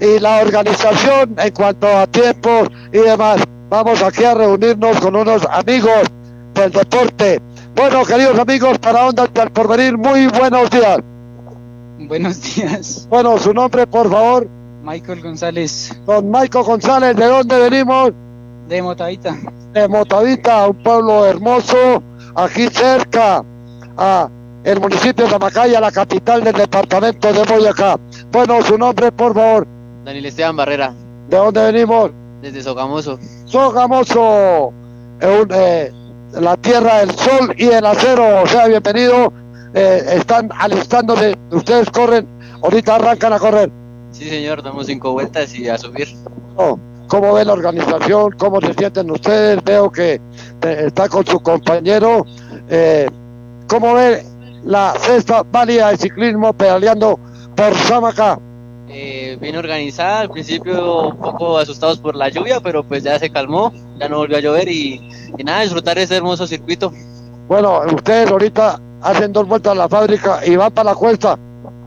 y la organización en cuanto a tiempos y demás. Vamos aquí a reunirnos con unos amigos del deporte. Bueno, queridos amigos, para Ondas del Porvenir, muy buenos días. Buenos días. Bueno, su nombre, por favor. Michael González. Don Michael González, ¿de dónde venimos? De Motavita. De Motavita, un pueblo hermoso, aquí cerca a el municipio de Macaya, la capital del departamento de Boyacá. Bueno, su nombre, por favor. Daniel Esteban Barrera. ¿De dónde venimos? Desde Sogamoso. Sogamoso, la tierra del sol y el acero. O sea, bienvenido. Están alistándose. Ustedes corren, ahorita arrancan a correr. Sí, señor, damos 5 vueltas y a subir. Oh, ¿cómo ve la organización? ¿Cómo se sienten ustedes? Veo que está con su compañero. ¿Cómo ve la sexta válida de ciclismo pedaleando por Samacá? Bien organizada, al principio un poco asustados por la lluvia, pero pues ya se calmó, ya no volvió a llover y nada, disfrutar ese hermoso circuito. Bueno, ustedes ahorita hacen 2 vueltas a la fábrica y van para la cuesta.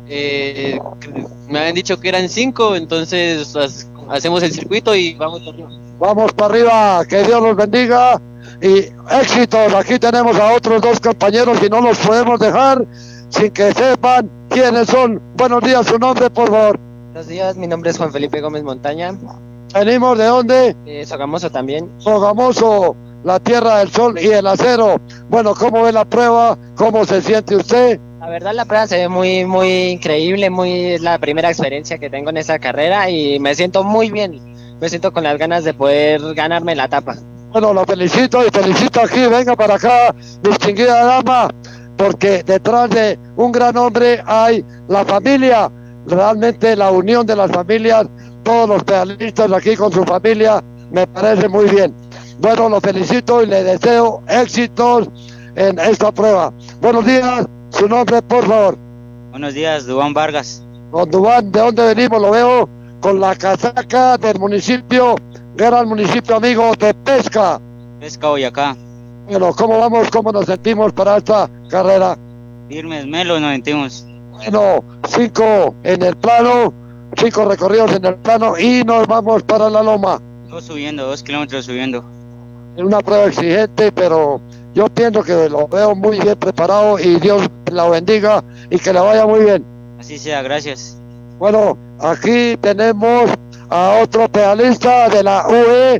Me habían dicho que eran 5, entonces hacemos el circuito y vamos para arriba. Vamos para arriba, que Dios los bendiga y éxitos. Aquí tenemos a otros 2 compañeros y no los podemos dejar sin que sepan quiénes son. Buenos días, su nombre, por favor. Buenos días, mi nombre es Juan Felipe Gómez Montaña. ¿Venimos de dónde? Sogamoso también. Sogamoso, la tierra del sol y el acero. Bueno, ¿cómo ve la prueba? ¿Cómo se siente usted? La verdad la prueba se ve muy increíble, es la primera experiencia que tengo en esta carrera y me siento muy bien. Me siento con las ganas de poder ganarme la etapa. Bueno, lo felicito y felicito aquí, venga para acá, distinguida dama, porque detrás de un gran hombre hay la familia, realmente la unión de las familias, todos los pedalistas aquí con su familia, me parece muy bien. Bueno, lo felicito y le deseo éxitos en esta prueba. Buenos días, su nombre, por favor. Buenos días, Dubán Vargas. Don Dubán, ¿de dónde venimos? Lo veo con la casaca del municipio, gran municipio amigo de Pesca. Pesca Boyacá. Bueno, ¿cómo vamos? ¿Cómo nos sentimos para esta carrera? Firmes, melos nos sentimos. Bueno, 5 en el plano, 5 recorridos en el plano y nos vamos para la loma. 2 kilómetros subiendo. Es una prueba exigente, pero yo pienso que lo veo muy bien preparado y Dios la bendiga y que le vaya muy bien. Así sea, gracias. Bueno, aquí tenemos a otro pedalista de la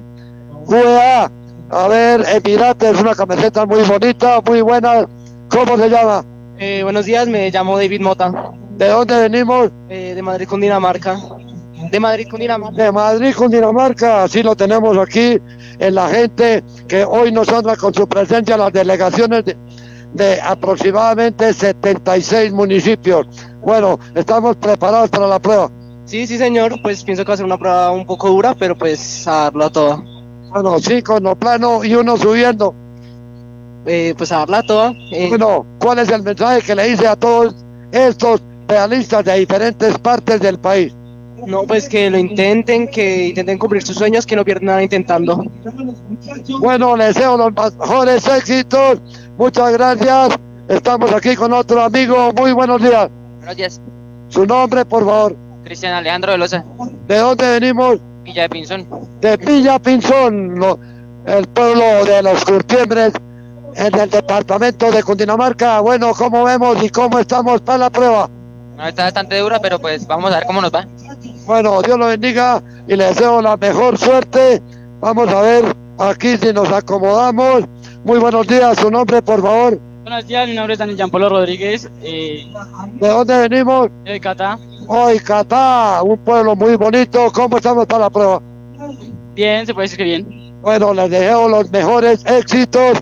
UEA. A ver, Emirates, una camiseta muy bonita, muy buena. ¿Cómo se llama? Buenos días, me llamo David Mota. ¿De dónde venimos? De Madrid, Cundinamarca. De Madrid, Cundinamarca. De Madrid, Cundinamarca, así lo tenemos aquí en la gente que hoy nos honra con su presencia las delegaciones de aproximadamente 76 municipios. Bueno, estamos preparados para la prueba. Sí, señor, pues pienso que va a ser una prueba un poco dura, pero pues a darlo a todo. Bueno, 5 en lo plano y 1 subiendo. Pues a darla a toda. Bueno, ¿cuál es el mensaje que le hice a todos estos pedalistas de diferentes partes del país? No, pues que lo intenten, que intenten cumplir sus sueños, que no pierdan nada intentando. Bueno, les deseo los mejores éxitos. Muchas gracias. Estamos aquí con otro amigo. Muy buenos días. Buenos días. Su nombre, por favor. Cristian Alejandro de Loza. ¿De dónde venimos? Villa de Pinzón. De Villa Pinzón, el pueblo de los curtiembres en el departamento de Cundinamarca. Bueno, ¿cómo vemos y cómo estamos para la prueba? No, está bastante dura, pero pues vamos a ver cómo nos va. Bueno, Dios lo bendiga y les deseo la mejor suerte. Vamos a ver aquí si nos acomodamos. Muy buenos días, su nombre, por favor. Buenos días, mi nombre es Daniel Gianpolo Rodríguez. ¿De dónde venimos? De Catá. Hoy Catá, un pueblo muy bonito. ¿Cómo estamos para la prueba? Bien, se puede decir que bien. Bueno, les deseo los mejores éxitos.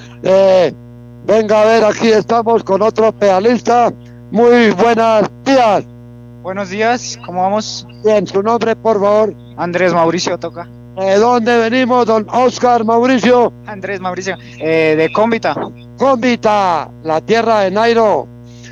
Venga a ver, aquí estamos con otro pedalista. Muy buenos días. Buenos días, ¿cómo vamos? Bien, su nombre, por favor. Andrés Mauricio Toca. ¿De dónde venimos, don Oscar Mauricio? Andrés Mauricio, de Cómbita. Cómbita, la tierra de Nairo.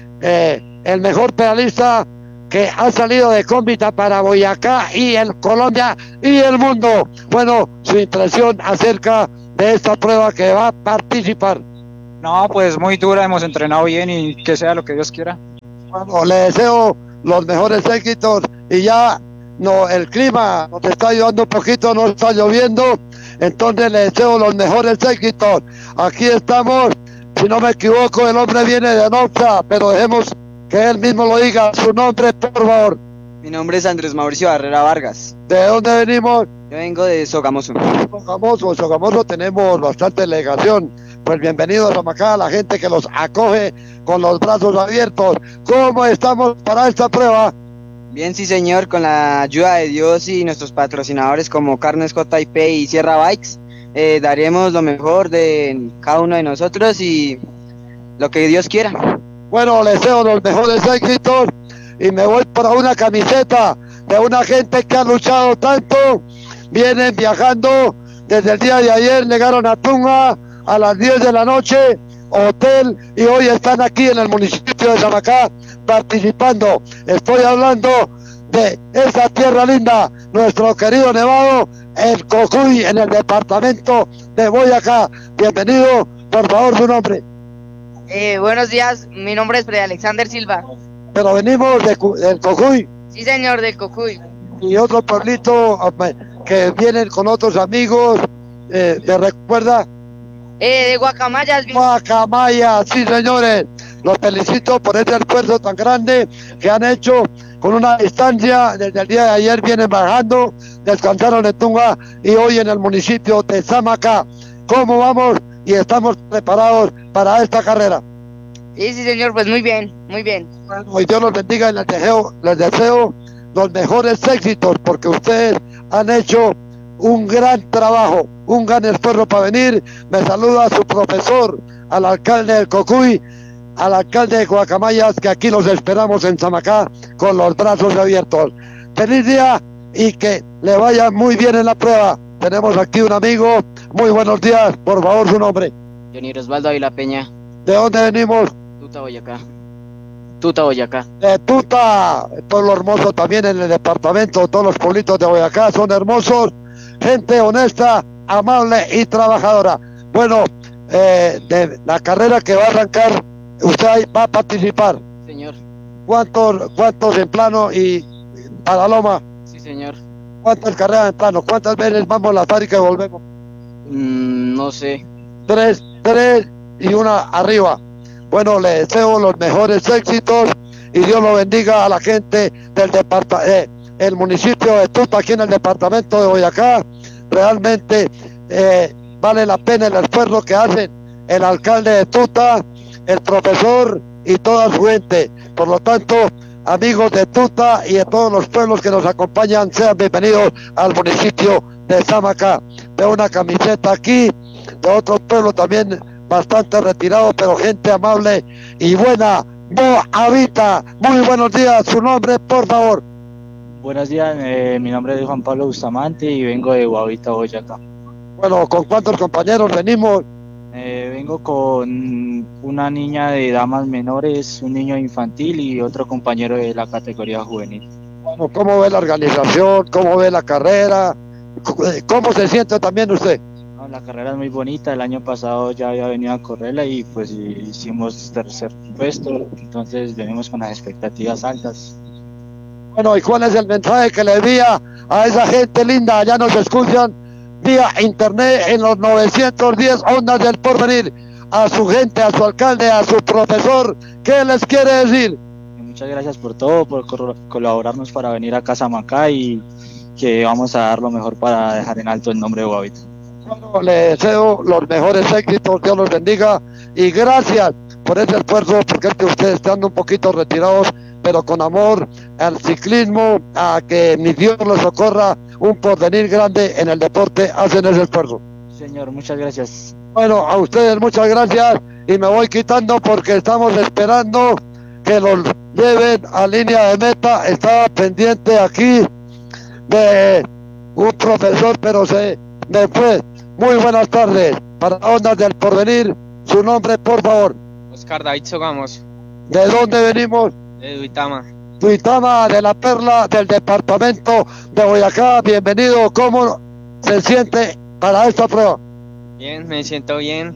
El mejor pedalista que ha salido de Cómbita para Boyacá y el Colombia y el mundo. Bueno, su impresión acerca de esta prueba que va a participar. No, pues muy dura, hemos entrenado bien y que sea lo que Dios quiera. Bueno, le deseo los mejores éxitos y ya No, el clima nos está ayudando un poquito, no está lloviendo, entonces le deseo los mejores éxitos. Aquí estamos, si no me equivoco, el hombre viene de Nopsa, pero dejemos que él mismo lo diga, su nombre, por favor. Mi nombre es Andrés Mauricio Barrera Vargas. ¿De dónde venimos? Yo vengo de Sogamoso. Sogamoso tenemos bastante delegación. Pues bienvenidos a Macá, la gente que los acoge con los brazos abiertos. ¿Cómo estamos para esta prueba? Bien, sí señor, con la ayuda de Dios y nuestros patrocinadores como Carnes JP y Sierra Bikes, daremos lo mejor de cada uno de nosotros y lo que Dios quiera. Bueno, les deseo los mejores éxitos y me voy para una camiseta de una gente que ha luchado tanto. Vienen viajando desde el día de ayer, llegaron a Tunga a las 10 de la noche, hotel, y hoy están aquí en el municipio de Samacá participando. Estoy hablando de esa tierra linda, nuestro querido Nevado, el Cocuy, en el departamento de Boyacá. Bienvenido, por favor, su nombre. Buenos días, mi nombre es Freddy Alexander Silva. Pero venimos del Cocuy. Sí, señor, del Cocuy. Y otro pueblito que vienen con otros amigos, ¿me recuerda? De Guacamayas. Guacamayas, sí señores, los felicito por este esfuerzo tan grande que han hecho con una distancia. Desde el día de ayer vienen bajando, descansaron en Tunga y hoy en el municipio de Samacá. ¿Cómo vamos? Y estamos preparados para esta carrera. Sí, señor, pues muy bien, muy bien. Bueno, y Dios los bendiga y les deseo los mejores éxitos porque ustedes han hecho un gran trabajo, un gran esfuerzo para venir. Me saluda a su profesor, al alcalde del Cocuy, al alcalde de Guacamayas, que aquí los esperamos en Samacá con los brazos abiertos. Feliz día y que le vaya muy bien en la prueba. Tenemos aquí un amigo. Muy buenos días, por favor, su nombre. Johnny Osvaldo Ávila Peña. ¿De dónde venimos? Tuta, Boyacá. Tuta, Boyacá. De Tuta, pueblo hermoso también en el departamento. Todos los pueblitos de Boyacá son hermosos. Gente honesta, amable y trabajadora. Bueno, de la carrera que va a arrancar, usted va a participar. Señor. ¿Cuántos en plano y a la loma? Sí, señor. ¿Cuántas carreras en plano? ¿Cuántas veces vamos a la fábrica y volvemos? No sé. Tres y una arriba. Bueno, le deseo los mejores éxitos y Dios lo bendiga a la gente del el municipio de Tuta, aquí en el departamento de Boyacá. Realmente vale la pena el esfuerzo que hacen el alcalde de Tuta, el profesor y toda su gente. Por lo tanto, amigos de Tuta y de todos los pueblos que nos acompañan, sean bienvenidos al municipio de Samacá. Veo una camiseta aquí de otro pueblo también bastante retirado, pero gente amable y buena. Boavita, muy buenos días, su nombre, por favor. Buenos días, mi nombre es Juan Pablo Bustamante y vengo de Boavita, Boyacá. Bueno, ¿con cuántos compañeros venimos? Vengo con una niña de damas menores, un niño infantil y otro compañero de la categoría juvenil. Bueno, ¿cómo ve la organización? ¿Cómo ve la carrera? ¿Cómo se siente también usted? No, la carrera es muy bonita, el año pasado ya había venido a correrla y pues hicimos tercer puesto, entonces venimos con las expectativas altas. Bueno, ¿y cuál es el mensaje que le envía a esa gente linda? Allá nos escuchan vía internet en los 910 ondas del porvenir. A su gente, a su alcalde, a su profesor, ¿qué les quiere decir? Muchas gracias por todo, por colaborarnos para venir a Samacá y que vamos a dar lo mejor para dejar en alto el nombre de Boavita. Bueno, le deseo los mejores éxitos, Dios los bendiga y gracias por ese esfuerzo, porque es que ustedes están un poquito retirados, pero con amor al ciclismo, a que mi Dios los socorra, un porvenir grande en el deporte, hacen ese esfuerzo. Señor, muchas gracias. Bueno, a ustedes muchas gracias y me voy quitando porque estamos esperando que los lleven a línea de meta. Estaba pendiente aquí de un profesor, pero se me fue. Muy buenas tardes para Ondas del Porvenir. Su nombre, por favor. Oscar David Sogamos. ¿De dónde venimos? De Duitama. Duitama, de la Perla, del departamento de Boyacá. Bienvenido. ¿Cómo se siente para esta prueba? Bien, me siento bien.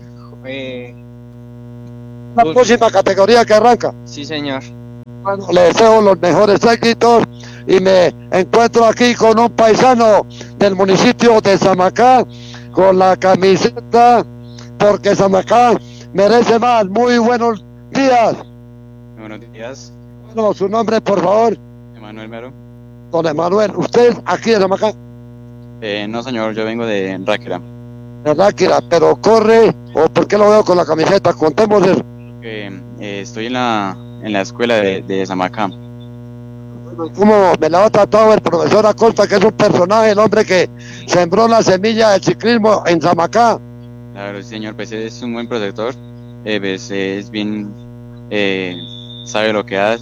La próxima categoría que arranca. Sí, señor. Bueno, le deseo los mejores éxitos y me encuentro aquí con un paisano del municipio de Samacá con la camiseta porque Samacá merece más. Muy buenos días. Buenos días. Bueno, su nombre, por favor. Emanuel Mero. Don Emanuel, ¿usted aquí de Samacá? No, señor, yo vengo de Ráquira. De Ráquira, pero corre, o por qué lo veo con la camiseta, contemos eso. Estoy en la escuela de Samacá. Como me la ha tratado el profesor Acosta, que es un personaje, el hombre que sembró la semilla del ciclismo en Samacá. Claro, sí, señor, pues es un buen protector, pues es bien, sabe lo que hace